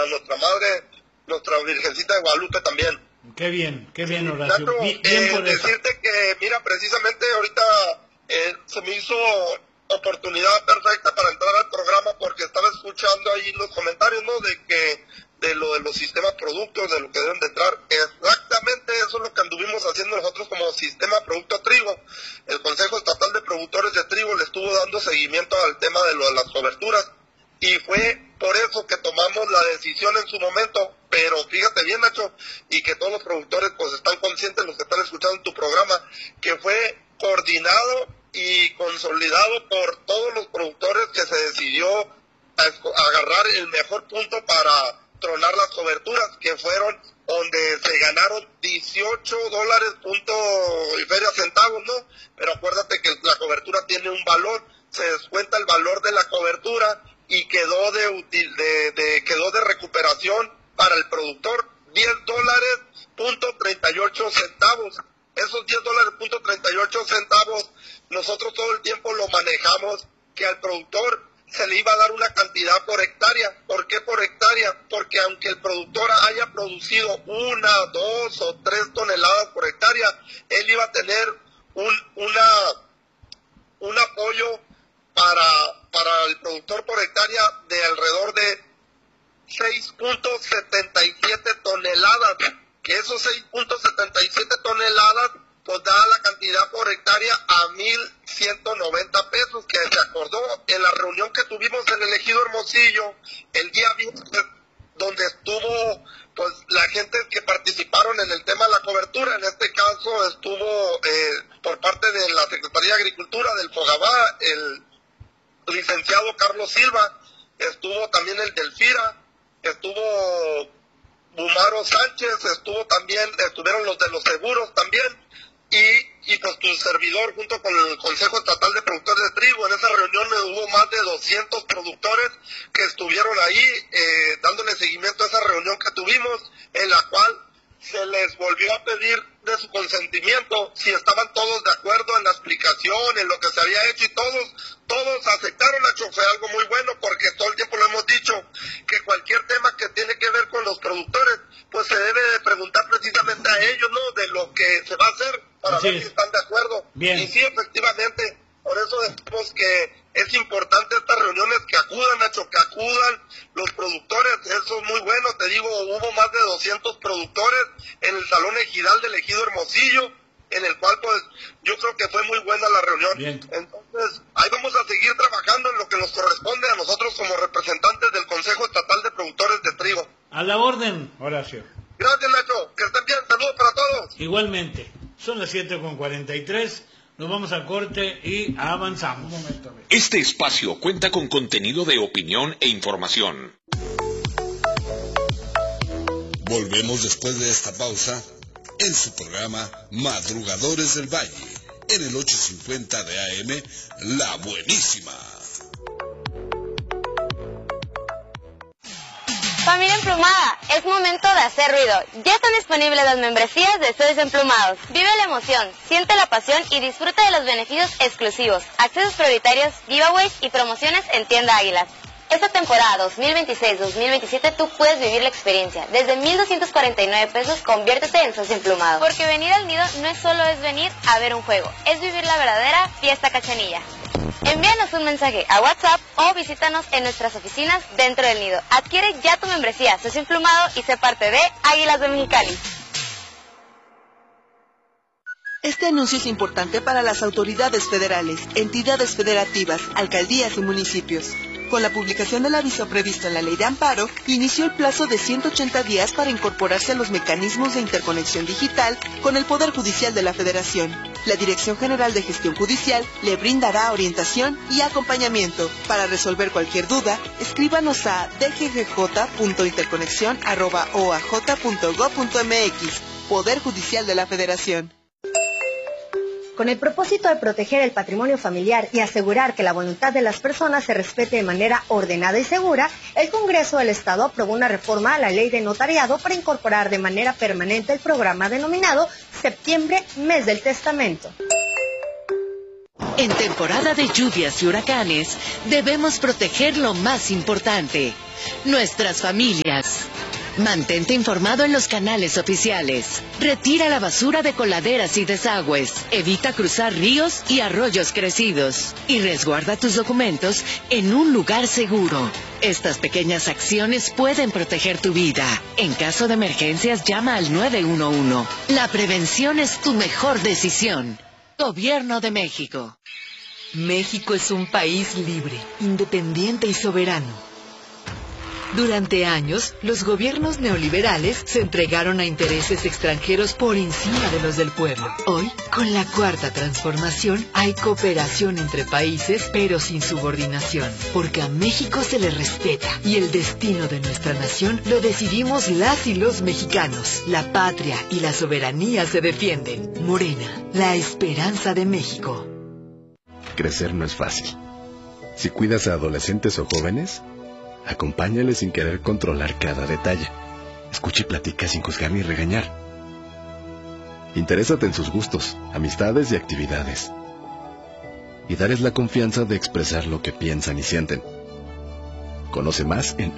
para nuestra madre, nuestra Virgencita de Guadalupe también. Qué bien, Horacio. Nacho, Bien por eso. decirte que, mira, precisamente ahorita se me hizo oportunidad perfecta para entrar al programa porque estaba escuchando ahí los comentarios, ¿no? De lo de los sistemas productos, de lo que deben de entrar. Exactamente eso es lo que anduvimos haciendo nosotros como sistema producto trigo. El Consejo Estatal de Productores de Trigo le estuvo dando seguimiento al tema de lo de las coberturas y fue por eso que tomamos la decisión en su momento. Pero fíjate bien, Nacho, y que todos los productores pues están conscientes, los que están escuchando en tu programa, que fue coordinado y consolidado por todos los productores que se decidió agarrar el mejor punto para tronar las coberturas, que fueron donde se ganaron $18 punto y feria centavos, ¿no? Pero acuérdate que la cobertura tiene un valor, se descuenta el valor de la cobertura y quedó de recuperación para el productor $10 punto 38 centavos. Esos $10 punto 38 centavos nosotros todo el tiempo lo manejamos que al productor se le iba a dar una cantidad por hectárea. ¿Por qué por hectárea? Porque aunque el productor haya producido 1, 2 o 3 toneladas por hectárea, él iba a tener un apoyo para el productor por hectárea de alrededor de 6.77 toneladas, que esos 6.77 toneladas pues da la cantidad por hectárea a 1,190 pesos, que se acordó en la reunión que tuvimos en el Ejido Hermosillo el día viernes, donde estuvo pues la gente que participaron en el tema de la cobertura. En este caso estuvo por parte de la Secretaría de Agricultura del Fogabá el licenciado Carlos Silva, estuvo también el del FIRA, estuvo Bumaro Sánchez, estuvieron los de los seguros también, y pues tu servidor junto con el Consejo Estatal de Productores de Trigo. En esa reunión hubo más de 200 productores que estuvieron ahí dándole seguimiento a esa reunión que tuvimos, en la cual se les volvió a pedir de su consentimiento si estaban todos de acuerdo en la explicación, en lo que se había hecho, y todos aceptaron. Nacho, fue algo muy bueno porque todo el tiempo lo hemos dicho, que cualquier tema que tiene que ver con los productores, pues se debe de preguntar precisamente a ellos, ¿no? De lo que se va a hacer para ver si están de acuerdo. Bien. Y sí, efectivamente, por eso decimos que es importante estas reuniones, que acudan, Nacho, que acudan los productores. Eso es muy bueno, te digo, hubo más de 200 productores en el Salón Ejidal del Ejido Hermosillo, en el cual pues yo creo que fue muy buena la reunión. Bien. Entonces, ahí vamos a seguir trabajando en lo que nos corresponde a nosotros como representantes del Consejo Estatal de Productores de Trigo. A la orden, Horacio. Gracias, Nacho, que estén bien, saludos para todos. Igualmente, son las 7:43, nos vamos al corte y avanzamos. Un momento. Este espacio cuenta con contenido de opinión e información. Volvemos después de esta pausa en su programa Madrugadores del Valle, en el 850 de AM, La Buenísima. Familia Emplumada, es momento de hacer ruido. Ya están disponibles las membresías de Sois Emplumados. Vive la emoción, siente la pasión y disfruta de los beneficios exclusivos, accesos prioritarios, giveaways y promociones en Tienda Águilas. Esta temporada 2026-2027 tú puedes vivir la experiencia. Desde 1,249 pesos, conviértete en socio emplumado. Porque venir al nido no es solo venir a ver un juego, es vivir la verdadera fiesta cachanilla. Envíanos un mensaje a WhatsApp o visítanos en nuestras oficinas dentro del nido. Adquiere ya tu membresía socio emplumado y sé parte de Águilas de Mexicali. Este anuncio es importante para las autoridades federales, entidades federativas, alcaldías y municipios. Con la publicación del aviso previsto en la Ley de Amparo, inició el plazo de 180 días para incorporarse a los mecanismos de interconexión digital con el Poder Judicial de la Federación. La Dirección General de Gestión Judicial le brindará orientación y acompañamiento. Para resolver cualquier duda, escríbanos a dggj.interconexión@oaj.gov.mx. Poder Judicial de la Federación. Con el propósito de proteger el patrimonio familiar y asegurar que la voluntad de las personas se respete de manera ordenada y segura, el Congreso del Estado aprobó una reforma a la Ley de Notariado para incorporar de manera permanente el programa denominado Septiembre, Mes del Testamento. En temporada de lluvias y huracanes, debemos proteger lo más importante, nuestras familias. Mantente informado en los canales oficiales. Retira la basura de coladeras y desagües. Evita cruzar ríos y arroyos crecidos. Y resguarda tus documentos en un lugar seguro. Estas pequeñas acciones pueden proteger tu vida. En caso de emergencias, llama al 911. La prevención es tu mejor decisión. Gobierno de México. México es un país libre, independiente y soberano. Durante años, los gobiernos neoliberales se entregaron a intereses extranjeros por encima de los del pueblo. Hoy, con la Cuarta Transformación, hay cooperación entre países, pero sin subordinación, porque a México se le respeta y el destino de nuestra nación lo decidimos las y los mexicanos. La patria y la soberanía se defienden. Morena, la esperanza de México. Crecer no es fácil. Si cuidas a adolescentes o jóvenes, acompáñales sin querer controlar cada detalle. Escucha y platica sin juzgar ni regañar. Interésate en sus gustos, amistades y actividades. Y darles la confianza de expresar lo que piensan y sienten. Conoce más en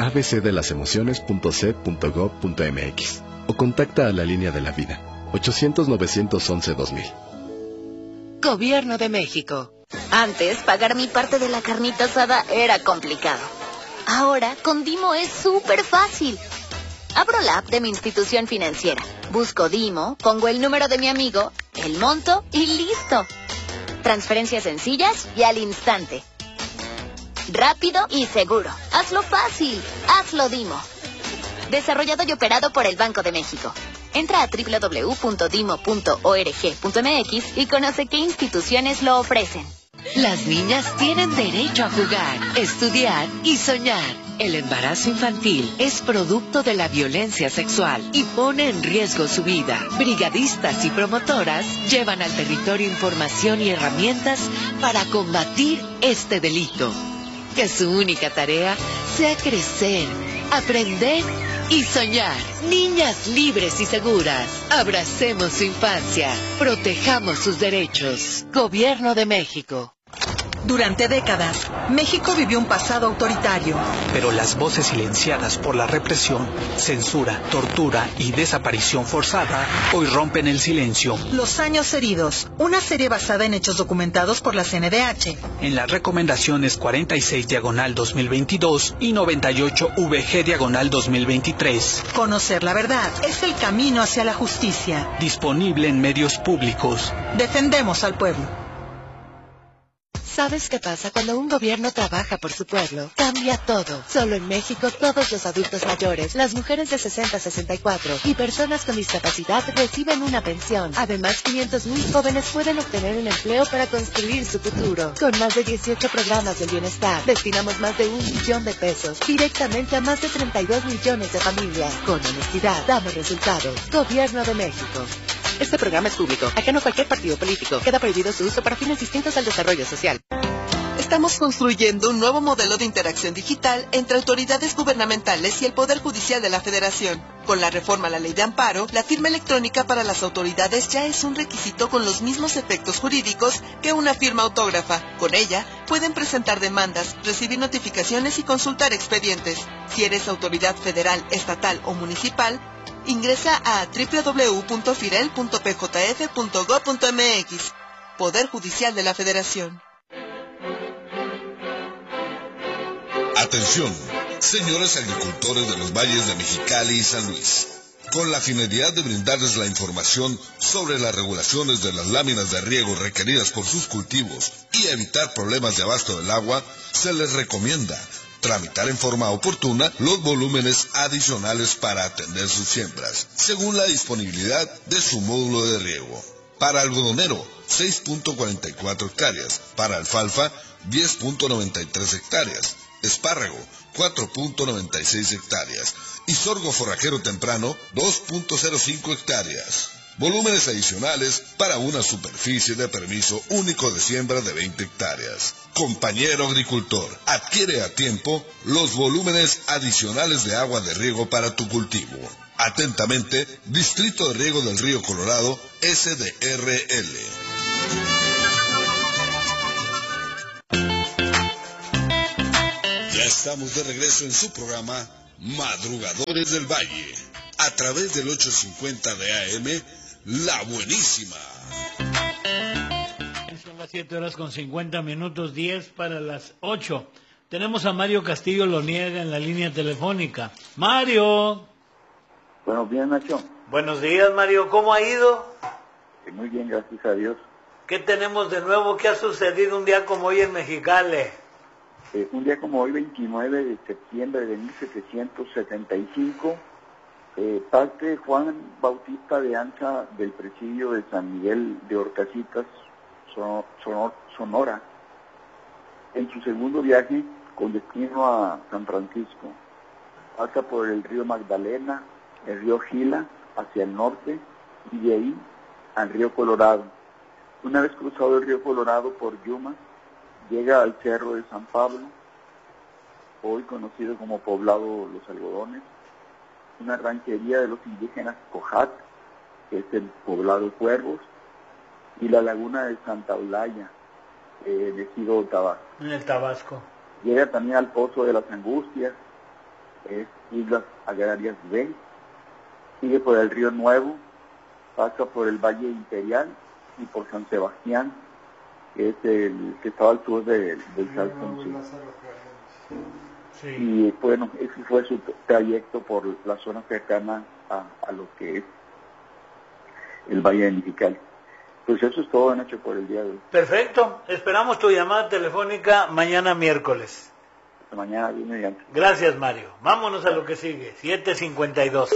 abcdelasemociones.c.gov.mx o contacta a la Línea de la Vida, 800-911-2000. Gobierno de México. Antes, pagar mi parte de la carnita asada era complicado. Ahora, con Dimo es súper fácil. Abro la app de mi institución financiera, busco Dimo, pongo el número de mi amigo, el monto y listo. Transferencias sencillas y al instante. Rápido y seguro. Hazlo fácil. Hazlo Dimo. Desarrollado y operado por el Banco de México. Entra a www.dimo.org.mx y conoce qué instituciones lo ofrecen. Las niñas tienen derecho a jugar, estudiar y soñar. El embarazo infantil es producto de la violencia sexual y pone en riesgo su vida. Brigadistas y promotoras llevan al territorio información y herramientas para combatir este delito. Que su única tarea sea crecer, aprender y soñar. Niñas libres y seguras. Abracemos su infancia. Protejamos sus derechos. Gobierno de México. Durante décadas, México vivió un pasado autoritario. Pero las voces silenciadas por la represión, censura, tortura y desaparición forzada hoy rompen el silencio. Los años heridos, una serie basada en hechos documentados por la CNDH. En las recomendaciones 46/2022 y 98/VG/2023. Conocer la verdad es el camino hacia la justicia. Disponible en medios públicos. Defendemos al pueblo. ¿Sabes qué pasa cuando un gobierno trabaja por su pueblo? Cambia todo. Solo en México todos los adultos mayores, las mujeres de 60 a 64 y personas con discapacidad reciben una pensión. Además, 500,000 jóvenes pueden obtener un empleo para construir su futuro. Con más de 18 programas del bienestar, destinamos más de 1 billón de pesos directamente a más de 32 millones de familias. Con honestidad, damos resultados. Gobierno de México. Este programa es público, ajeno a cualquier partido político. Queda prohibido su uso para fines distintos al desarrollo social. Estamos construyendo un nuevo modelo de interacción digital entre autoridades gubernamentales y el Poder Judicial de la Federación. Con la reforma a la Ley de Amparo, la firma electrónica para las autoridades ya es un requisito con los mismos efectos jurídicos que una firma autógrafa. Con ella, pueden presentar demandas, recibir notificaciones y consultar expedientes. Si eres autoridad federal, estatal o municipal, ingresa a www.firel.pjf.gov.mx. Poder Judicial de la Federación. Atención, señores agricultores de los valles de Mexicali y San Luis. Con la finalidad de brindarles la información sobre las regulaciones de las láminas de riego requeridas por sus cultivos y evitar problemas de abasto del agua, se les recomienda tramitar en forma oportuna los volúmenes adicionales para atender sus siembras, según la disponibilidad de su módulo de riego. Para algodonero, 6.44 hectáreas. Para alfalfa, 10.93 hectáreas. Espárrago, 4.96 hectáreas. Y sorgo forrajero temprano, 2.05 hectáreas. Volúmenes adicionales para una superficie de permiso único de siembra de 20 hectáreas. Compañero agricultor, adquiere a tiempo los volúmenes adicionales de agua de riego para tu cultivo. Atentamente, Distrito de Riego del Río Colorado, SDRL. Ya está estamos de regreso en su programa Madrugadores del Valle, a través del 850 de AM, La Buenísima. Son las 7:50, 10 para las 8. Tenemos a Mario Castillo Loniega en la línea telefónica. Mario. Buenos días, Nacho. Buenos días, Mario. ¿Cómo ha ido? Muy bien, gracias a Dios. ¿Qué tenemos de nuevo? ¿Qué ha sucedido un día como hoy en Mexicali? Un día como hoy, 29 de septiembre de 1775, parte Juan Bautista de Anza del presidio de San Miguel de Horcasitas, Sonora, en su segundo viaje con destino a San Francisco. Pasa por el río Magdalena, el río Gila hacia el norte y de ahí al río Colorado. Una vez cruzado el río Colorado por Yuma, llega al cerro de San Pablo, hoy conocido como Poblado Los Algodones, una ranchería de los indígenas Cojat, que es el Poblado Cuervos, y la laguna de Santa Eulaya, de Ejido Tabasco. En el Tabasco. Llega también al Pozo de las Angustias, es Islas Agrarias B, sigue por el Río Nuevo, pasa por el Valle Imperial y por San Sebastián, que es el que estaba al sur del Salton Sur. Sí. Y bueno, ese fue su trayecto por la zona cercana a lo que es el Valle de Mexicali. Pues eso es todo, Nacho, por el día de hoy. Perfecto, esperamos tu llamada telefónica mañana miércoles. Hasta mañana, bien mediante. Gracias, Mario. Vámonos a lo que sigue, 7:52.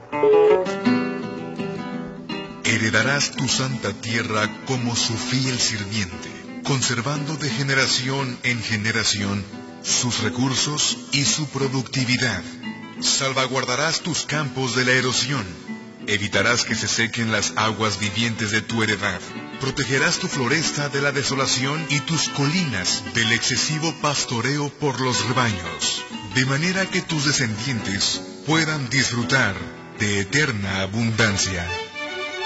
Heredarás tu santa tierra como su fiel sirviente, conservando de generación en generación sus recursos y su productividad. Salvaguardarás tus campos de la erosión. Evitarás que se sequen las aguas vivientes de tu heredad. Protegerás tu floresta de la desolación y tus colinas del excesivo pastoreo por los rebaños, de manera que tus descendientes puedan disfrutar de eterna abundancia.